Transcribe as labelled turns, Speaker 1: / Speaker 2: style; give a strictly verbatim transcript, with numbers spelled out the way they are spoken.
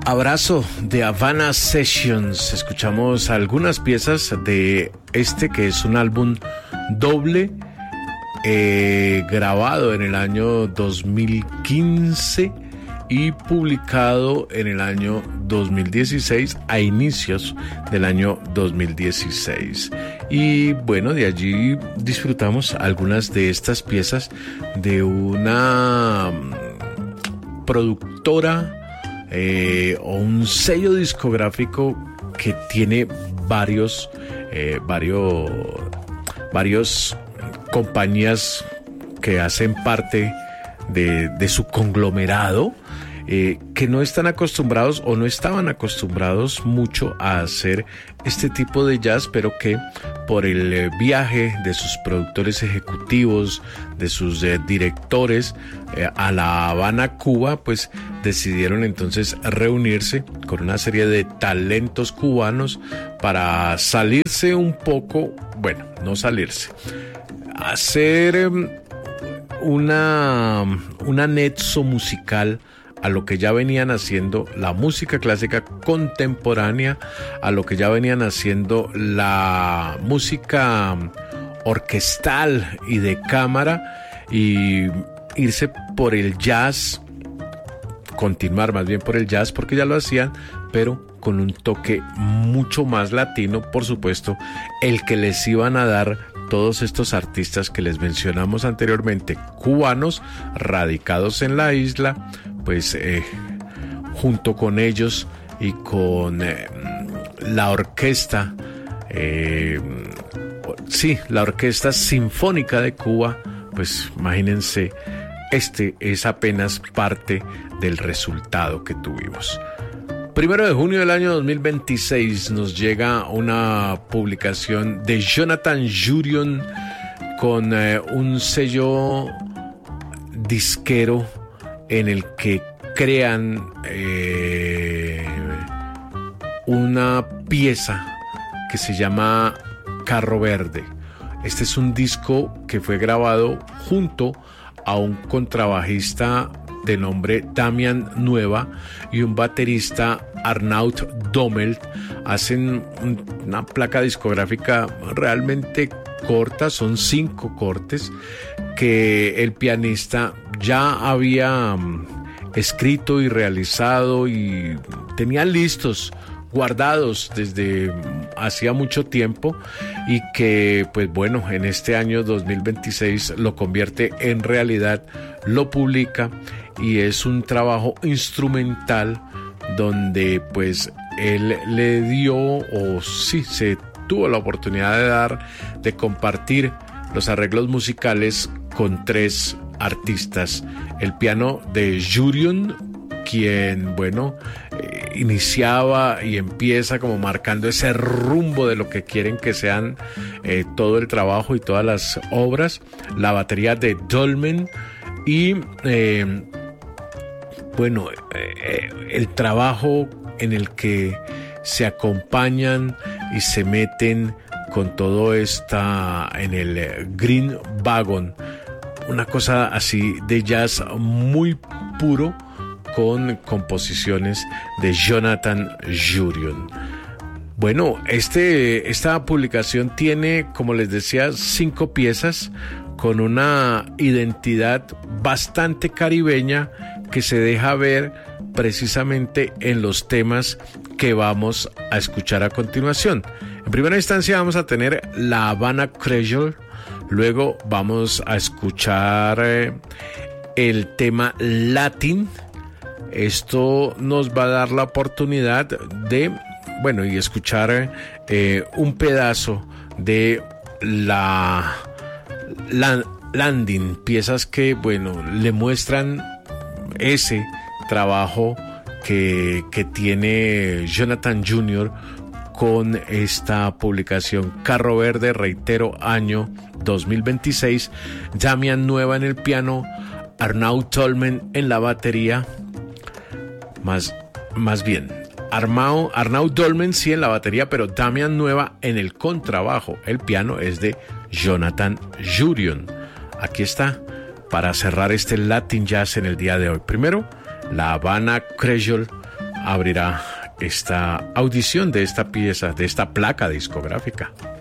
Speaker 1: Abrazo de Havana Sessions. Escuchamos algunas piezas de este que es un álbum doble eh, grabado en el año dos mil quince y publicado en el año dos mil dieciséis, a inicios del año dos mil dieciséis. Y bueno, de allí disfrutamos algunas de estas piezas de una productora eh, o un sello discográfico que tiene varios, eh, varios, varios compañías que hacen parte de, de su conglomerado. Eh, que no están acostumbrados o no estaban acostumbrados mucho a hacer este tipo de jazz, pero que por el eh, viaje de sus productores ejecutivos, de sus eh, directores eh, a La Habana, Cuba, pues decidieron entonces reunirse con una serie de talentos cubanos para salirse un poco, bueno, no salirse, hacer eh, una, un anexo musical a lo que ya venían haciendo la música clásica contemporánea, a lo que ya venían haciendo la música orquestal y de cámara, y irse por el jazz, continuar más bien por el jazz, porque ya lo hacían, pero con un toque mucho más latino, por supuesto, el que les iban a dar todos estos artistas que les mencionamos anteriormente, cubanos, radicados en la isla, pues eh, junto con ellos y con eh, la orquesta, eh, sí, la Orquesta Sinfónica de Cuba, pues imagínense, este es apenas parte del resultado que tuvimos. Primero de junio del año dos mil veintiséis nos llega una publicación de Jonathan Jurion con eh, un sello disquero en el que crean eh, una pieza que se llama Carro Verde. Este es un disco que fue grabado junto a un contrabajista de nombre Damian Nueva y un baterista Arnaud Dommelt. Hacen una placa discográfica realmente corta, son cinco cortes que el pianista ya había escrito y realizado y tenía listos, guardados desde hacía mucho tiempo, y que pues bueno, en este año dos mil veintiséis lo convierte en realidad, lo publica, y es un trabajo instrumental donde pues él le dio, o sí, se tuvo la oportunidad de dar, de compartir los arreglos musicales con tres artistas. El piano de Jurion, quien, bueno, eh, iniciaba y empieza como marcando ese rumbo de lo que quieren que sean eh, todo el trabajo y todas las obras. La batería de Dolmen y, eh, bueno, eh, el trabajo en el que se acompañan y se meten con todo esta en el Green Wagon, una cosa así de jazz muy puro, con composiciones de Jonathan Jurion. Bueno, este, esta publicación tiene, como les decía, cinco piezas con una identidad bastante caribeña que se deja ver precisamente en los temas que vamos a escuchar a continuación. En primera instancia vamos a tener La Habana Creole, luego vamos a escuchar eh, el tema Latin. Esto nos va a dar la oportunidad de, bueno, y escuchar eh, un pedazo de la, la Landing, piezas que, bueno, le muestran ese trabajo que, que tiene Jonathan Junior con esta publicación Carro Verde, reitero, año dos mil veintiséis. Damian Nueva en el piano, Arnaud Dolmen en la batería, más, más bien Armao, Arnaud Dolmen sí en la batería, pero Damian Nueva en el contrabajo. El piano es de Jonathan Jurion. Aquí está, para cerrar este Latin Jazz en el día de hoy. Primero, La Habana Creole abrirá esta audición de esta pieza, de esta placa discográfica.